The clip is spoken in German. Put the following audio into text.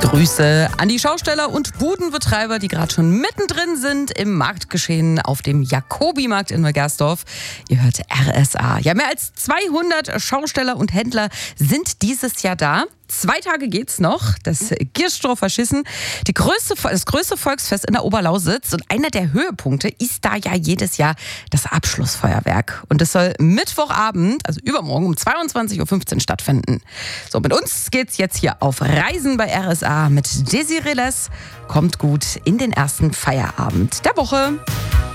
Grüße an die Schausteller und Budenbetreiber, die gerade schon mittendrin sind im Marktgeschehen auf dem Jacobi-Markt in Neugersdorf. Ihr hört RSA. Ja, mehr als 200 Schausteller und Händler sind dieses Jahr da. 2 Tage geht's noch, das Gierstrofer Schissen, das größte Volksfest in der Oberlausitz. Und einer der Höhepunkte ist da ja jedes Jahr das Abschlussfeuerwerk. Und das soll Mittwochabend, also übermorgen um 22.15 Uhr stattfinden. So, mit uns geht's jetzt hier auf Reisen bei RSA mit Desiree Les. Kommt gut in den ersten Feierabend der Woche.